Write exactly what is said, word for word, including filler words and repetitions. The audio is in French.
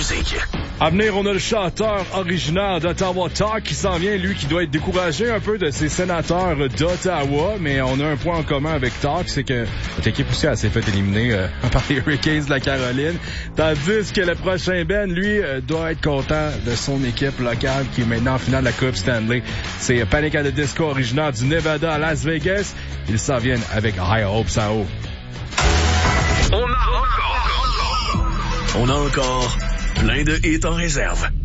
musique. À venir, on a le chanteur originaire d'Ottawa Talk qui s'en vient, lui qui doit être découragé un peu de ses sénateurs d'Ottawa, mais on a un point en commun avec Talk, c'est que notre équipe aussi elle s'est fait éliminer euh, par les Hurricanes de la Caroline, tandis que le prochain Ben, lui, euh, doit être content de son équipe locale qui est maintenant en finale de la Coupe Stanley. C'est Panic at the Disco originaire du Nevada à Las Vegas. Ils s'en viennent avec High Hopes en haut. On a encore, on a encore plein de hits en réserve.